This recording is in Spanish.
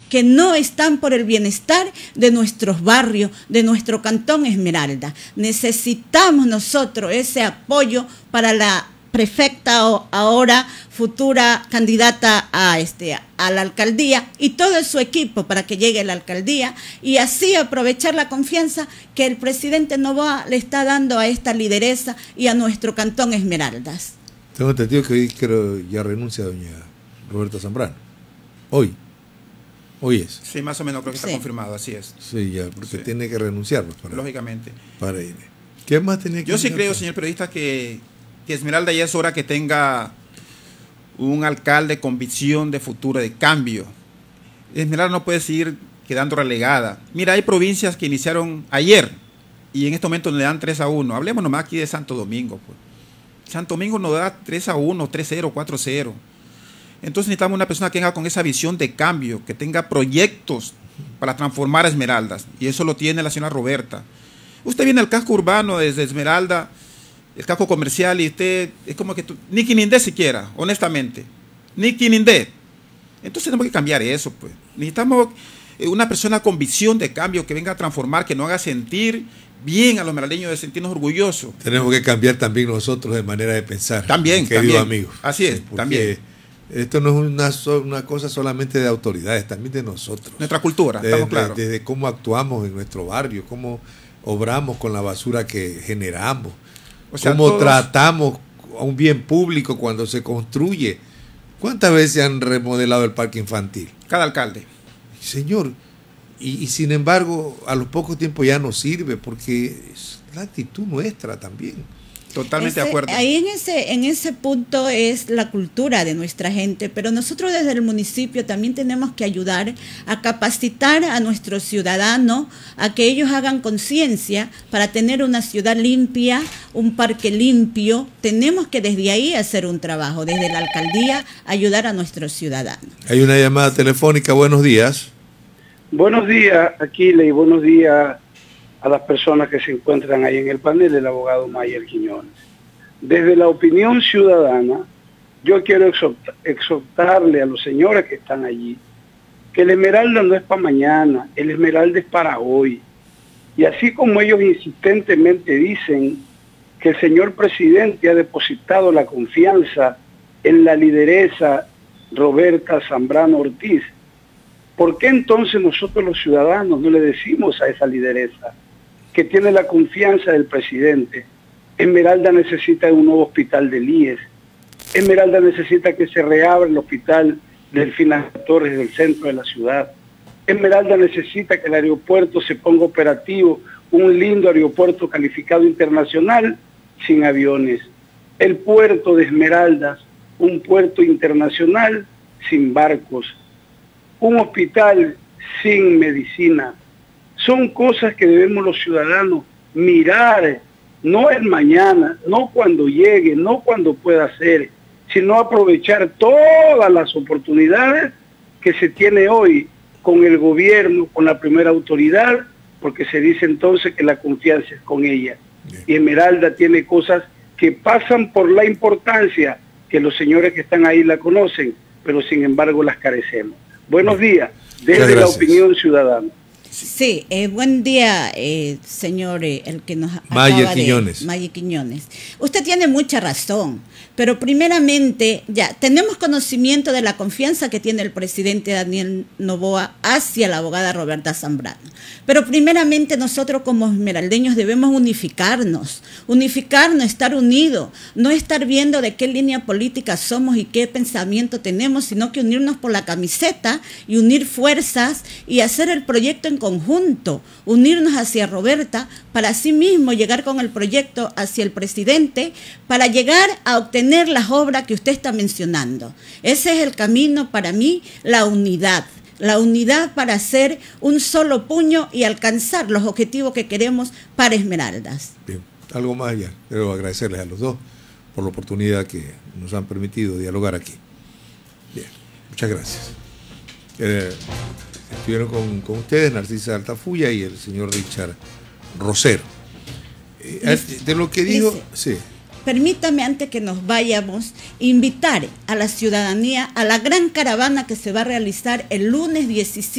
que no están por el bienestar de nuestros barrios, de nuestro cantón Esmeralda. Necesitamos nosotros ese apoyo para la prefecta o ahora futura candidata a la alcaldía y todo su equipo para que llegue a la alcaldía y así aprovechar la confianza que el presidente Noboa le está dando a esta lideresa y a nuestro cantón Esmeraldas. Tengo entendido que hoy creo ya renuncia doña Roberta Zambrano. Hoy es. Sí, más o menos creo que está confirmado, así es. Sí, ya, porque tiene que renunciar. Pues, lógicamente. Para ir. ¿Qué más tenía que Yo sí creo, señor periodista, que Esmeralda ya es hora que tenga un alcalde con visión de futuro, de cambio. Esmeralda no puede seguir quedando relegada. Mira, hay provincias que iniciaron ayer y en este momento le dan 3-1. Hablemos nomás aquí de Santo Domingo. Pues. Santo Domingo nos da 3-1, 3-0, 4-0. Entonces necesitamos una persona que venga con esa visión de cambio, que tenga proyectos para transformar a Esmeraldas. Y eso lo tiene la señora Roberta. Usted viene al casco urbano desde Esmeralda, el casco comercial, y usted es como que ni Quinindé siquiera, honestamente, ni Quinindé. Entonces tenemos que cambiar eso, pues. Necesitamos una persona con visión de cambio que venga a transformar, que nos haga sentir bien a los esmeraldeños, de sentirnos orgullosos. Tenemos que cambiar también nosotros de manera de pensar. También, queridos amigos. Así es, sí, también. Esto no es una cosa solamente de autoridades, también de nosotros. Nuestra cultura, estamos claros. Desde cómo actuamos en nuestro barrio, cómo obramos con la basura que generamos. O sea, cómo tratamos a un bien público cuando se construye. ¿Cuántas veces se han remodelado el parque infantil? Cada alcalde. Señor, y sin embargo, a los pocos tiempos ya no sirve porque es la actitud nuestra también. Totalmente de acuerdo. Ahí en ese punto es la cultura de nuestra gente, pero nosotros desde el municipio también tenemos que ayudar a capacitar a nuestros ciudadanos a que ellos hagan conciencia para tener una ciudad limpia, un parque limpio. Tenemos que desde ahí hacer un trabajo, desde la alcaldía, ayudar a nuestros ciudadanos. Hay una llamada telefónica, buenos días. Buenos días, Aquile, y buenos días a las personas que se encuentran ahí en el panel, el abogado Mayer Quiñones. Desde la opinión ciudadana, yo quiero exhortarle a los señores que están allí, que el Esmeralda no es para mañana, el Esmeralda es para hoy. Y así como ellos insistentemente dicen que el señor presidente ha depositado la confianza en la lideresa Roberta Zambrano Ortiz, ¿por qué entonces nosotros los ciudadanos no le decimos a esa lideresa que tiene la confianza del presidente? Esmeralda necesita un nuevo hospital del IES. Esmeralda necesita que se reabra el hospital del Delfina Torres del centro de la ciudad. Esmeralda necesita que el aeropuerto se ponga operativo, un lindo aeropuerto calificado internacional sin aviones. El puerto de Esmeraldas, un puerto internacional sin barcos. Un hospital sin medicina. Son cosas que debemos los ciudadanos mirar, no el mañana, no cuando llegue, no cuando pueda ser, sino aprovechar todas las oportunidades que se tiene hoy con el gobierno, con la primera autoridad, porque se dice entonces que la confianza es con ella. Bien. Y Esmeralda tiene cosas que pasan por la importancia, que los señores que están ahí la conocen, pero sin embargo las carecemos. Buenos días, desde la opinión ciudadana. Sí, buen día, señor, el que nos Mayer Quiñones. Mayer Quiñones. Usted tiene mucha razón, pero primeramente ya tenemos conocimiento de la confianza que tiene el presidente Daniel Noboa hacia la abogada Roberta Zambrano. Pero primeramente nosotros como esmeraldeños debemos unificarnos, estar unidos, no estar viendo de qué línea política somos y qué pensamiento tenemos, sino que unirnos por la camiseta y unir fuerzas y hacer el proyecto en conjunto, unirnos hacia Roberta para así mismo llegar con el proyecto hacia el presidente para llegar a obtener las obras que usted está mencionando. Ese es el camino para mí, la unidad para hacer un solo puño y alcanzar los objetivos que queremos para Esmeraldas. Bien, algo más ya. Quiero agradecerles a los dos por la oportunidad que nos han permitido dialogar aquí. Bien, muchas gracias. Estuvieron con ustedes Narcisa Altafulla y el señor Richard Rosero. De lo que dijo, sí. Permítame, antes que nos vayamos, invitar a la ciudadanía a la gran caravana que se va a realizar el lunes 17